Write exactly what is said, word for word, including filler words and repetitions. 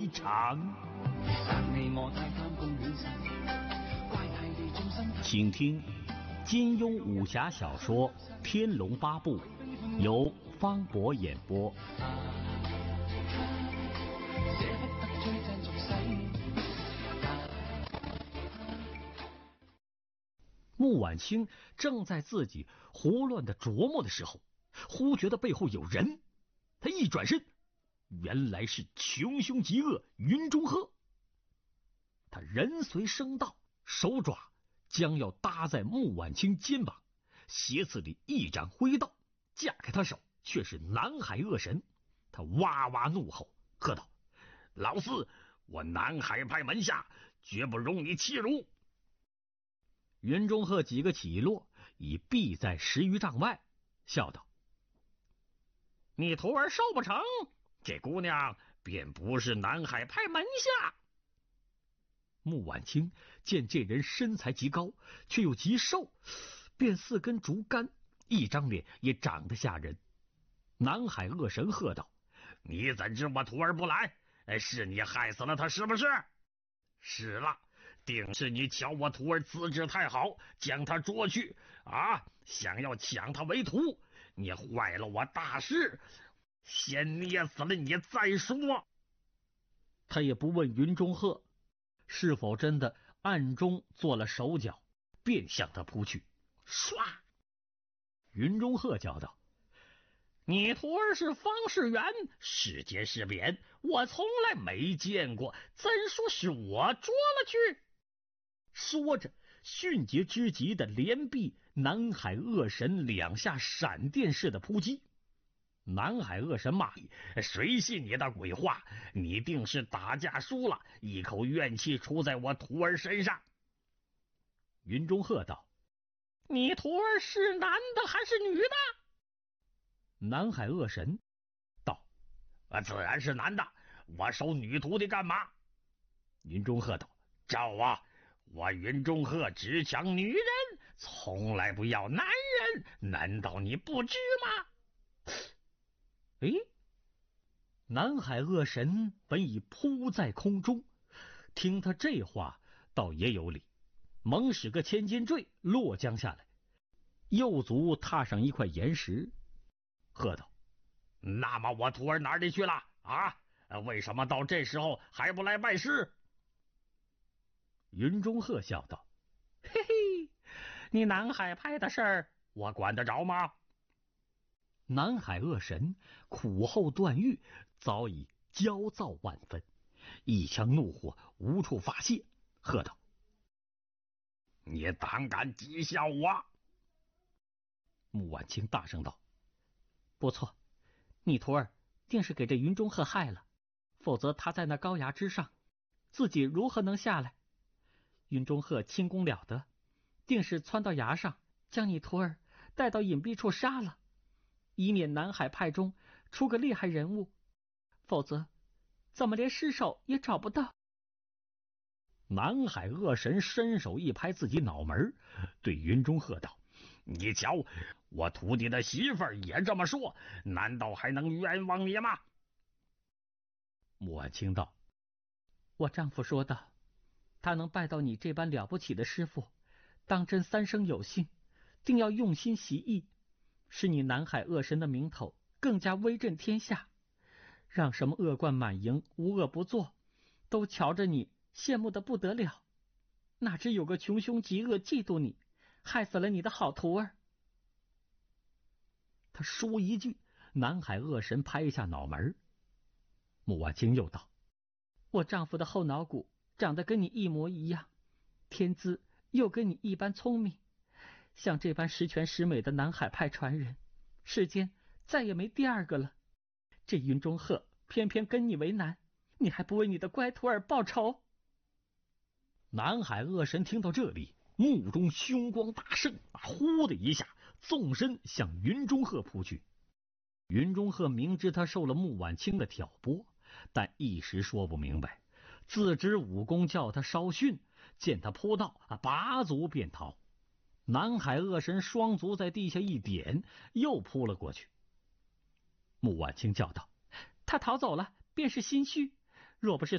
场。请听金庸武侠小说《天龙八部》，由方博演播。穆婉清正在自己胡乱的琢磨的时候，忽觉得背后有人。他一转身，原来是穷凶极恶云中鹤。他人随声到，手爪将要搭在穆婉清肩膀，斜刺里一掌挥到，架开他手却是南海恶神。他哇哇怒吼，喝道：老四，我南海派门下绝不容你欺辱！云中鹤几个起落，已避在十余丈外，笑道：你徒儿收不成，这姑娘便不是南海派门下。穆婉清见这人身材极高，却又极瘦，便似根竹竿，一张脸也长得吓人。南海恶神喝道：你怎知我徒儿不来？是你害死了他是不是？是了，定是你瞧我徒儿资质太好，将他捉去啊，想要抢他为徒，你坏了我大事，先捏死了你再说。他也不问云中鹤是否真的暗中做了手脚，便向他扑去。唰！云中鹤叫道：你徒儿是方士元，世间事变，我从来没见过，怎说是我捉了去？说着，迅捷之极的连臂南海恶神两下闪电式的扑击。南海恶神骂：谁信你的鬼话？你定是打架输了，一口怨气出在我徒儿身上。云中鹤道：你徒儿是男的还是女的？南海恶神道：自然是男的，我收女徒弟干嘛？云中鹤道：照啊，我云中鹤只抢女人，从来不要男人，难道你不知吗？诶，南海恶神本已扑在空中，听他这话倒也有理，猛使个千斤坠落将下来，右足踏上一块岩石，喝道：那么我徒儿哪里去了啊？为什么到这时候还不来拜师？云中鹤笑道：嘿嘿，你南海派的事儿我管得着吗？南海恶神苦后断狱，早已焦躁万分，一腔怒火无处发泄，喝道：你胆敢讥笑我！穆婉清大声道：不错，你徒儿定是给这云中鹤害了，否则他在那高崖之上，自己如何能下来？云中鹤轻功了得，定是窜到崖上，将你徒儿带到隐蔽处杀了，以免南海派中出个厉害人物，否则怎么连尸首也找不到？南海恶神伸手一拍自己脑门，对云中鹤道：你瞧，我徒弟的媳妇儿也这么说，难道还能冤枉你吗？穆婉清道：我丈夫说道，他能拜到你这般了不起的师傅，当真三生有幸，定要用心习艺，使你南海恶神的名头更加威震天下，让什么恶贯满盈无恶不作都瞧着你羡慕的不得了，哪知有个穷凶极恶嫉妒你，害死了你的好徒儿。他说一句，南海恶神拍下脑门。穆婉清又道：我丈夫的后脑骨长得跟你一模一样，天资又跟你一般聪明，像这般十全十美的南海派传人，世间再也没第二个了。这云中鹤偏偏跟你为难，你还不为你的乖徒儿报仇？南海恶神听到这里，目中凶光大盛，呼的一下纵身向云中鹤扑去。云中鹤明知他受了穆婉清的挑拨，但一时说不明白，自知武功叫他稍逊，见他扑到，拔足便逃。南海恶神双足在地下一点，又扑了过去。穆婉清叫道：他逃走了，便是心虚，若不是